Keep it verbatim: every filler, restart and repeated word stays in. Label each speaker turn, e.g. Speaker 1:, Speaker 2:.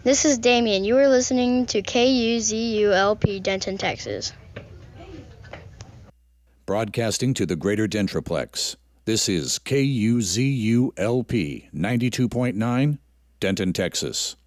Speaker 1: This is Damien. You are listening to K U Z U L P Denton, Texas.
Speaker 2: Broadcasting to the Greater Dentraplex. This is K U Z U L P ninety-two point nine, Denton, Texas.